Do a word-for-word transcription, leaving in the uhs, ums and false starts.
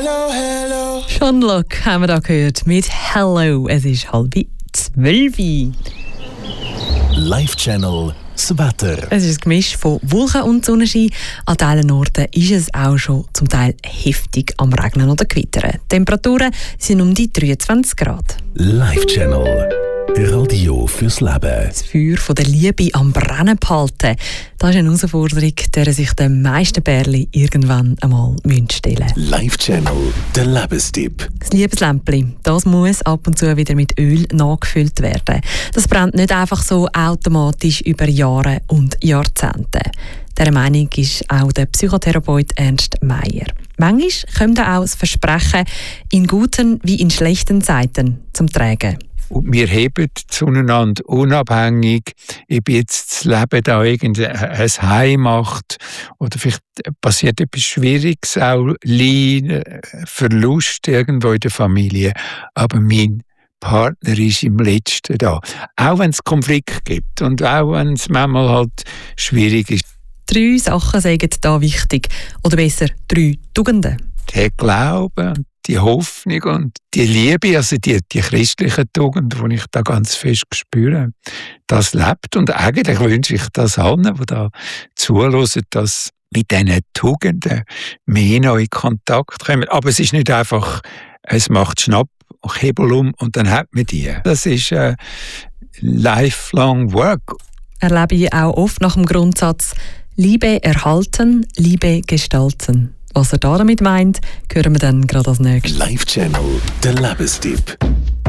hello, hello. Sean Locke haben wir da gehört mit Hello. Es ist halb zwölf. Live-Channel das Wetter. Es ist ein Gemisch von Wolken und Sonnenschein. An Teilen Norden ist es auch schon zum Teil heftig am Regnen oder Gewittern. Die Temperaturen sind um die dreiundzwanzig Grad. Live-Channel. Radio fürs Leben. Das Feuer von der Liebe am Brennen behalten, das ist eine Herausforderung, der sich die meisten Pärchen irgendwann einmal stellen müssen. Live-Channel, der Lebenstipp. Das Liebeslämpchen, das muss ab und zu wieder mit Öl nachgefüllt werden. Das brennt nicht einfach so automatisch über Jahre und Jahrzehnte. Dieser Meinung ist auch der Psychotherapeut Ernst Meier. Manchmal kommt auch das Versprechen in guten wie in schlechten Zeiten zum Tragen. Und wir heben zueinander unabhängig, ob jetzt das Leben da irgendein Heim macht oder vielleicht passiert etwas Schwieriges, auch Leid, Verlust irgendwo in der Familie. Aber mein Partner ist im Letzten da. Auch wenn es Konflikt gibt und auch wenn es manchmal halt schwierig ist. Drei Sachen sind da wichtig. Oder besser, drei Tugenden. Der Glaube, die Hoffnung und die Liebe, also die, die christlichen Tugenden, die ich da ganz fest spüre, das lebt. Und eigentlich wünsche ich das allen, die da zuhören, dass mit diesen Tugenden mehr noch in Kontakt kommen. Aber es ist nicht einfach, es macht Schnapp, Hebel um und dann hat man die. Das ist äh, lifelong work. Erlebe ich auch oft nach dem Grundsatz Liebe erhalten, Liebe gestalten. Was er damit meint, hören wir dann gerade als nächstes. Live-Channel, der Lebenstipp.